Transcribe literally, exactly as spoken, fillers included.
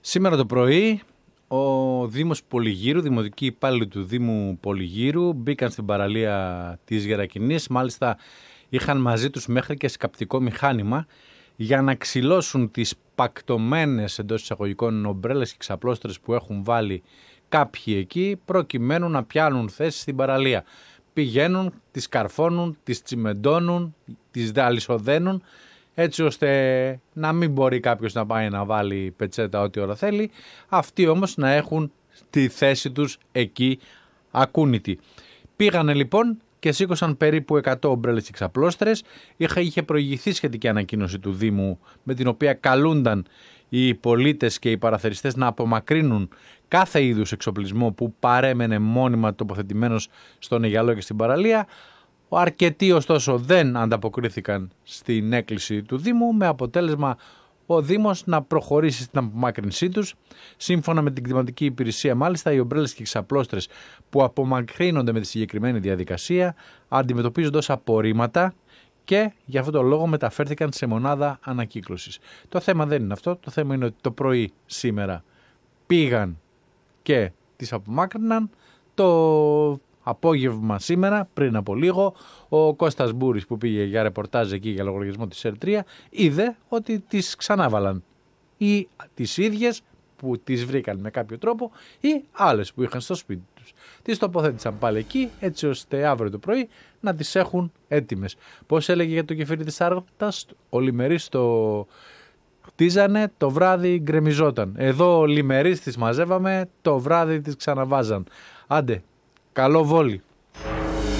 Σήμερα το πρωί ο Δήμος Πολυγύρου, δημοτικοί υπάλληλοι του Δήμου Πολυγύρου μπήκαν στην παραλία της Γερακινής. Μάλιστα είχαν μαζί τους μέχρι και σκαπτικό μηχάνημα για να ξυλώσουν τις πακτωμένες εντός εισαγωγικών ομπρέλες και ξαπλώστρες που έχουν βάλει κάποιοι εκεί, προκειμένου να πιάνουν θέση στην παραλία. Πηγαίνουν, τις καρφώνουν, τις τσιμεντώνουν, τις αλυσοδένουν, έτσι ώστε να μην μπορεί κάποιος να πάει να βάλει πετσέτα ό,τι ώρα θέλει, αυτοί όμως να έχουν τη θέση τους εκεί ακούνητοι. Πήγανε λοιπόν και σήκωσαν περίπου εκατό ομπρέλες και ξαπλώστρες. Είχε, είχε προηγηθεί σχετική ανακοίνωση του Δήμου με την οποία καλούνταν οι πολίτες και οι παραθεριστές να απομακρύνουν κάθε είδους εξοπλισμό που παρέμενε μόνιμα τοποθετημένος στον Αιγιαλό και στην παραλία. Αρκετοί ωστόσο δεν ανταποκρίθηκαν στην έκκληση του Δήμου, με αποτέλεσμα ο Δήμος να προχωρήσει στην απομάκρυνσή τους. Σύμφωνα με την κτηματική υπηρεσία, μάλιστα, οι ομπρέλες και οι ξαπλώστρες που απομακρύνονται με τη συγκεκριμένη διαδικασία αντιμετωπίζονται ως απορρίμματα και γι' αυτό το λόγο μεταφέρθηκαν σε μονάδα ανακύκλωσης. Το θέμα δεν είναι αυτό, το θέμα είναι ότι το πρωί σήμερα πήγαν και τις απομάκρυναν. Το απόγευμα σήμερα, πριν από λίγο, ο Κώστας Μπούρης που πήγε για ρεπορτάζ εκεί για λογαριασμό της ΕΡ τρία είδε ότι τις ξανάβαλαν ή τις ίδιες που τις βρήκαν με κάποιο τρόπο ή άλλες που είχαν στο σπίτι τους. Τις τοποθέτησαν πάλι εκεί έτσι ώστε αύριο το πρωί να τις έχουν έτοιμες. Πώς έλεγε για το κεφίρι της Άρτας, ο Λιμερής το χτίζανε, το βράδυ γκρεμιζόταν. Εδώ ο Λιμερής τις μαζεύαμε, το βράδυ τις ξαναβάζαν. Άντε, καλό βόλι.